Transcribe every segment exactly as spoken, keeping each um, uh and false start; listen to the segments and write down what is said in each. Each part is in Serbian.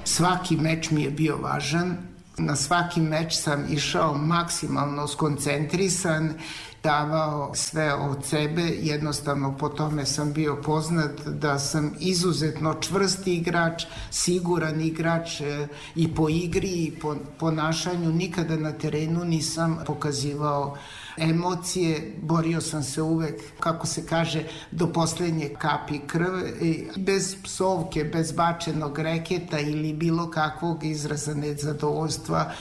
Svaki meč mi je bio važan, na svaki meč sam išao maksimalno skoncentrisan, davao sve od sebe, jednostavno po tome sam bio poznat da sam izuzetno čvrst igrač, siguran igrač i po igri i po ponašanju. Nikada na terenu nisam pokazivao emocije, borio sam se uvek, kako se kaže, do poslednje kapi krve, bez psovke, bez bačenog reketa ili bilo kakvog izraza nezadovoljstva.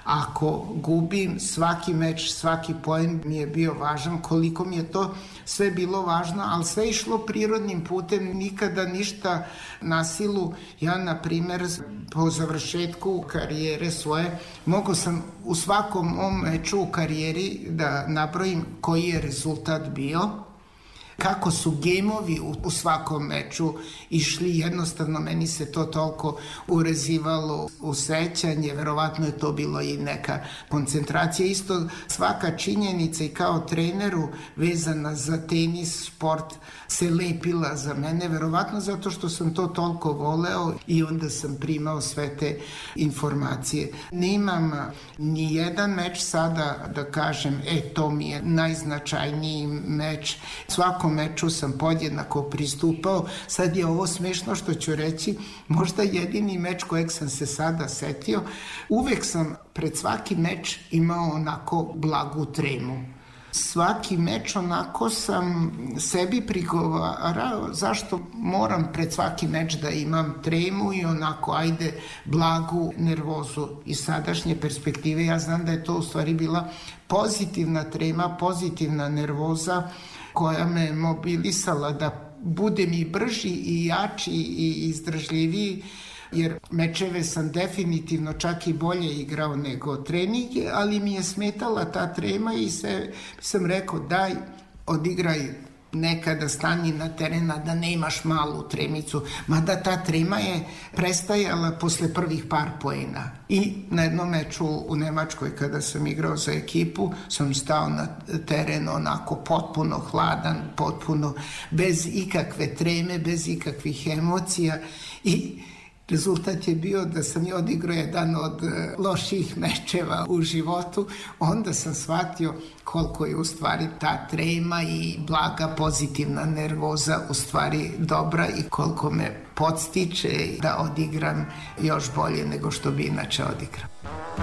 Ako gubim, svaki meč, svaki poen mi je bio važan, koliko mi je to sve bilo važno, ali sve išlo prirodnim putem, nikada ništa na silu. Ja, na primer, po završetku karijere svoje, mogo sam u svakom mom meču u karijeri da nabrojim koji je rezultat bio, kako su gemovi u svakom meču išli, jednostavno meni se to toliko urezivalo u sećanje, verovatno je to bilo i neka koncentracija. Isto svaka činjenica i kao treneru vezana za tenis, sport se lepila za mene, verovatno zato što sam to toliko voleo i onda sam primao sve te informacije. Nemam ni jedan meč sada da kažem, e, to mi je najznačajniji meč. Svakom meču sam podjednako pristupao. Sad je ovo smešno što ću reći, možda jedini meč kojeg sam se sada setio, uvek sam pred svaki meč imao onako blagu tremu. Svaki meč onako sam sebi prigovarao zašto moram pred svaki meč da imam tremu i onako ajde blagu nervozu. Iz sadašnje perspektive ja znam da je to u stvari bila pozitivna trema, pozitivna nervoza koja me mobilisala da budem i brži i jači i izdržljiviji, jer mečeve sam definitivno čak i bolje igrao nego treninge, ali mi je smetala ta trema i se, sam rekao daj, odigraj nekada, stani na terena da nemaš malu tremicu, mada ta trema je prestajala posle prvih par poena. I na jednom meču u Nemačkoj kada sam igrao za ekipu sam stao na teren onako potpuno hladan, potpuno bez ikakve treme, bez ikakvih emocija i rezultat je bio da sam je odigrao jedan od loših mečeva u životu. Onda sam shvatio koliko je u stvari ta trema i blaga pozitivna nervoza u stvari dobra i koliko me podstiče da odigram još bolje nego što bi inače odigrao.